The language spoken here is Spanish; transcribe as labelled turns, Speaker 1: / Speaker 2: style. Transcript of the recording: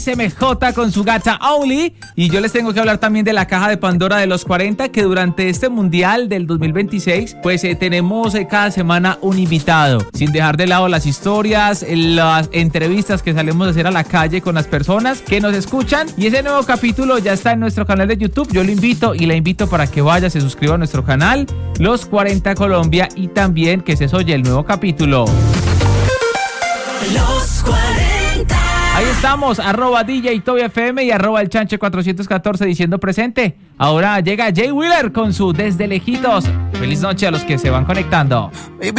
Speaker 1: SMJ con su Gacha Only. Y yo les tengo que hablar también de la caja de Pandora de los 40, que durante este mundial del 2026 pues tenemos cada semana un invitado, sin dejar de lado las historias, las entrevistas que salimos a hacer a la calle con las personas que nos escuchan. Y ese nuevo capítulo ya está en nuestro canal de YouTube. Yo lo invito y la invito para que vaya, se suscriba a nuestro canal Los 40 Colombia, y también que se oye el nuevo capítulo.
Speaker 2: Los 40.
Speaker 1: Ahí estamos, @DJ Toby FM y @el Chanche 414 diciendo presente. Ahora llega Jay Wheeler con su Desde Lejitos. Feliz noche a los que se van conectando.